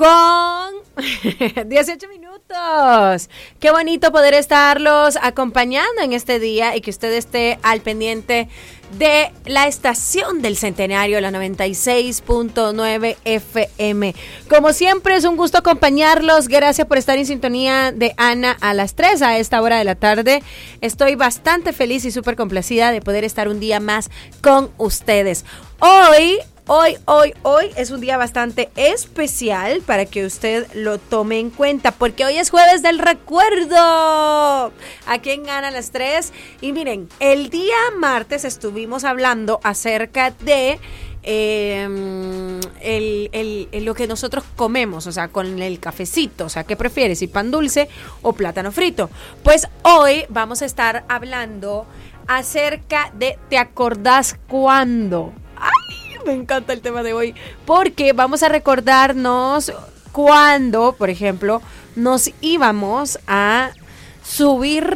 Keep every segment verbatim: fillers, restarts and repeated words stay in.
con dieciocho minutos. Qué bonito poder estarlos acompañando en este día y que usted esté al pendiente de la estación del Centenario, la noventa y seis punto nueve F M. Como siempre, es un gusto acompañarlos. Gracias por estar en sintonía de Ana a las tres a esta hora de la tarde. Estoy bastante feliz y súper complacida de poder estar un día más con ustedes. Hoy... Hoy, hoy, hoy es un día bastante especial para que usted lo tome en cuenta, porque hoy es jueves del recuerdo. Aquí en Ana las tres. Y miren, el día martes estuvimos hablando acerca de eh, el, el, el, lo que nosotros comemos, o sea, con el cafecito. O sea, ¿qué prefieres? ¿Si pan dulce o plátano frito? Pues hoy vamos a estar hablando acerca de ¿te acordás cuándo? ¡Ay! Me encanta el tema de hoy, porque vamos a recordarnos cuando, por ejemplo, nos íbamos a subir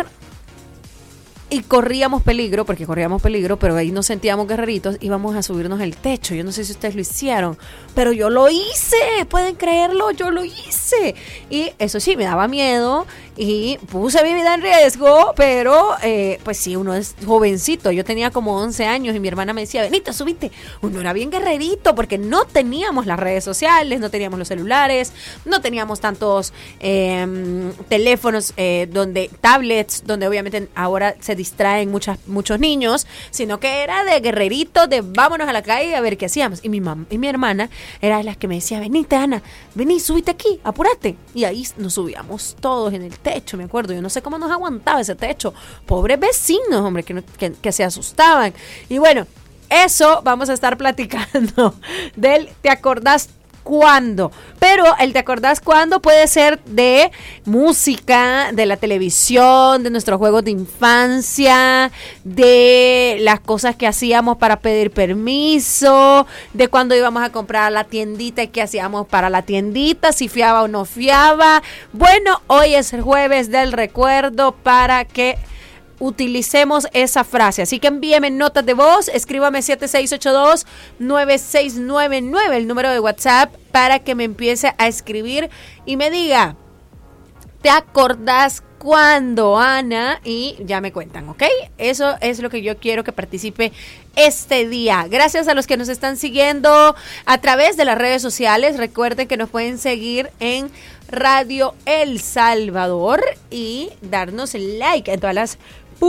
y corríamos peligro, porque corríamos peligro, pero ahí nos sentíamos guerreritos, íbamos a subirnos el techo. Yo no sé si ustedes lo hicieron, pero yo lo hice, pueden creerlo, yo lo hice. Y eso sí, me daba miedo y puse mi vida en riesgo, pero eh, pues sí, uno es jovencito. Yo tenía como once años y mi hermana me decía, Benita, subite. Uno era bien guerrerito porque no teníamos las redes sociales, no teníamos los celulares, no teníamos tantos eh, teléfonos, eh, donde tablets, donde obviamente ahora se distraen muchas, muchos niños, sino que era de guerrerito, de vámonos a la calle a ver qué hacíamos. Y mi mamá y mi hermana era de las que me decía, venite Ana, vení, subite aquí, apúrate. Y ahí nos subíamos todos en el techo, me acuerdo. Yo no sé cómo nos aguantaba ese techo. Pobres vecinos, hombre, que, no, que, que se asustaban. Y bueno, eso vamos a estar platicando del ¿te acordás cuándo? Pero el ¿te acordás cuándo? Puede ser de música, de la televisión, de nuestros juegos de infancia, de las cosas que hacíamos para pedir permiso, de cuando íbamos a comprar a la tiendita y qué hacíamos para la tiendita, si fiaba o no fiaba. Bueno, hoy es el jueves del recuerdo para que utilicemos esa frase, así que envíeme notas de voz, escríbame siete seis ocho dos nueve seis nueve nueve, el número de WhatsApp, para que me empiece a escribir y me diga, ¿te acordás cuándo, Ana? Y ya me cuentan, ¿ok? Eso es lo que yo quiero que participe este día. Gracias a los que nos están siguiendo a través de las redes sociales. Recuerden que nos pueden seguir en Radio El Salvador y darnos like en todas las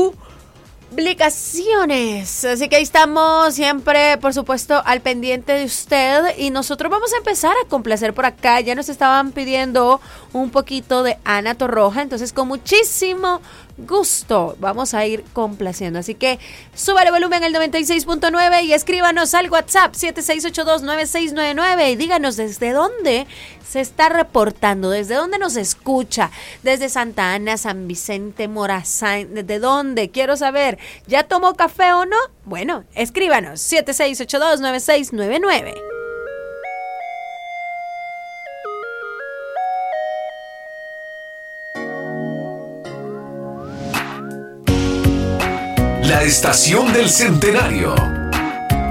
publicaciones. Así que ahí estamos siempre, por supuesto, al pendiente de usted, y nosotros vamos a empezar a complacer por acá. Ya nos estaban pidiendo un poquito de Ana Torroja, entonces con muchísimo gusto vamos a ir complaciendo, así que súbale volumen al noventa y seis punto nueve y escríbanos al WhatsApp siete seis ocho dos nueve seis nueve nueve y díganos desde dónde se está reportando, desde dónde nos escucha, desde Santa Ana, San Vicente, Morazán, desde dónde, quiero saber. ¿Ya tomó café o no? Bueno, escríbanos siete seis ocho dos nueve seis nueve nueve. La estación del Centenario.